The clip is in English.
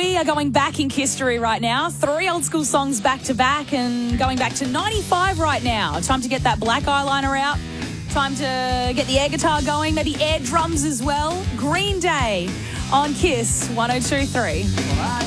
We are going back in history right now. 3 old school songs back to back and going back to 95 right now. Time to get that black eyeliner out. Time to get the air guitar going, maybe air drums as well. Green Day on Kiss 102.3.